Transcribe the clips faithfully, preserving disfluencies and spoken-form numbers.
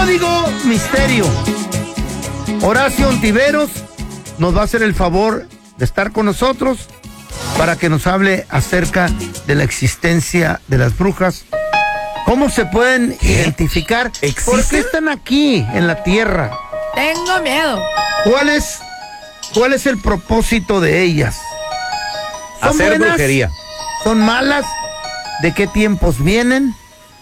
Código Misterio. Horacio Ontiveros nos va a hacer el favor de estar con nosotros para que nos hable acerca de la existencia de las brujas. ¿Cómo se pueden identificar? ¿Existen? ¿Por qué están aquí en la tierra? Tengo miedo. ¿Cuál es, cuál es el propósito de ellas? ¿Son Hacer buenas? brujería. ¿Son malas? ¿De qué tiempos vienen?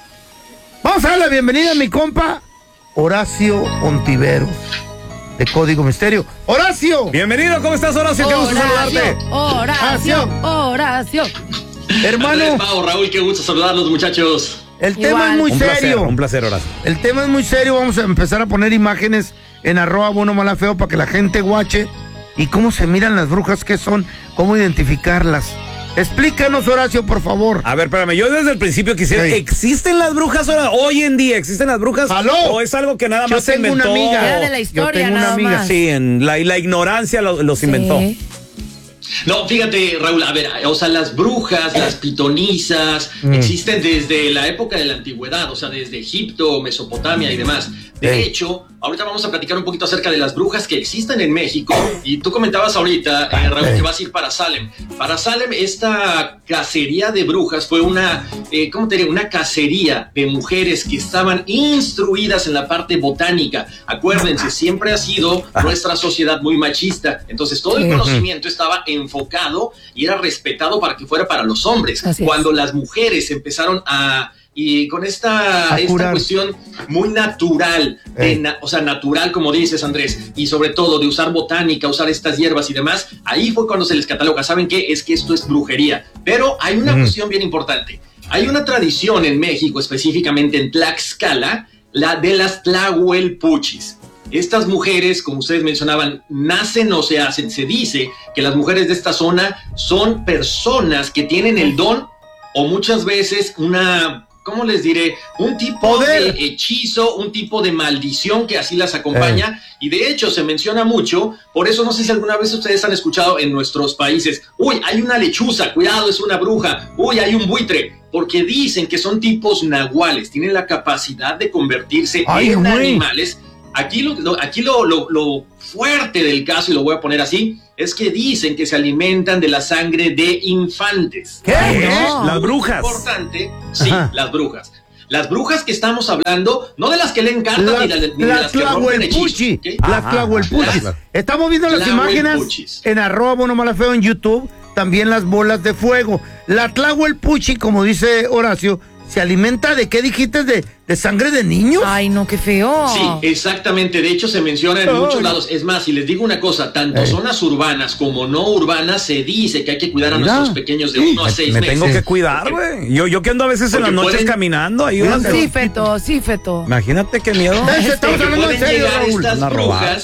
Vamos a dar la bienvenida a mi compa Horacio Ontiveros, de Código Misterio. ¡Horacio! Bienvenido, ¿cómo estás, Horacio? Qué gusto saludarte. Horacio, Horacio. Hermano, Andrés, Pau, Raúl, qué gusto saludarlos, muchachos. el Igual. tema es muy Un serio. placer, un placer, Horacio. El tema es muy serio. Vamos a empezar a poner imágenes en arroba bueno mala feo para que la gente guache. ¿Y cómo se miran las brujas? ¿Qué son? ¿Cómo identificarlas? Explícanos, Horacio, por favor. A ver, espérame, yo desde el principio quisiera... Sí. ¿Existen las brujas ahora? Hoy en día, ¿existen las brujas? ¡Aló! ¿O es algo que nada Yo más se tengo una inventó? amiga. Era de la historia, Yo tengo una nada amiga. más. Sí, en la, la ignorancia lo- los inventó. Sí. No, fíjate, Raúl, a ver, o sea, las brujas, las pitonisas, Mm. existen desde la época de la antigüedad, o sea, desde Egipto, Mesopotamia y demás. De Sí. hecho, ahorita vamos a platicar un poquito acerca de las brujas que existen en México. Y tú comentabas ahorita, eh, Raúl, Sí. que vas a ir para Salem. Para Salem, esta cacería de brujas fue una, eh, ¿cómo te diré? Una cacería de mujeres que estaban instruidas en la parte botánica. Acuérdense, siempre ha sido nuestra sociedad muy machista. Entonces, todo el Ujú. conocimiento estaba enfocado y era respetado para que fuera para los hombres. Así es. Cuando las mujeres empezaron a... Y con esta, A esta curar. cuestión muy natural, de Eh. na- o sea, natural como dices, Andrés, y sobre todo de usar botánica, usar estas hierbas y demás, ahí fue cuando se les cataloga. ¿Saben qué? Es que esto es brujería. Pero hay una Ujú. cuestión bien importante. Hay una tradición en México, específicamente en Tlaxcala, la de las Tlahuelpuchis. Estas mujeres, como ustedes mencionaban, nacen o se hacen. Se dice que las mujeres de esta zona son personas que tienen el don o muchas veces una... ¿Cómo les diré? Un tipo Poder. de hechizo, un tipo de maldición que así las acompaña. Y de hecho se menciona mucho, por eso no sé si alguna vez ustedes han escuchado en nuestros países, uy, hay una lechuza, cuidado, es una bruja, uy, hay un buitre, porque dicen que son tipos nahuales, tienen la capacidad de convertirse Ay, en güey. animales. Aquí, lo, lo- aquí lo, lo, lo fuerte del caso, y lo voy a poner así, es que dicen que se alimentan de la sangre de infantes. ¿Qué? No. Las brujas. Importante, sí, Ajá. las brujas. Las brujas que estamos hablando, no de las que leen cartas La, ni, de, ni de la las que rompen hechizos. Tlahuelpuchi. ¿ok? La Ajá, Tlahuelpuchi. las Estamos viendo las imágenes Tlahuelpuchis. en arroba bueno mala feo en YouTube. También las bolas de fuego. La Tlahuelpuchi, como dice Horacio, ¿se alimenta de qué dijiste? ¿De, de sangre de niños? Ay, no, qué feo. Sí, exactamente. De hecho, se menciona en Ay. muchos lados. Es más, si les digo una cosa, tanto Ey. zonas urbanas como no urbanas, se dice que hay que cuidar a Mira. nuestros pequeños de uno a seis Me meses. tengo que cuidar, güey. Yo, yo que ando a veces en Porque las noches pueden- caminando ahí. Mira, unas- Sí, feto, sí, feto. Imagínate qué miedo. Ey, Porque estamos hablando en pueden serio, llegar Raúl. estas Van a robar. brujas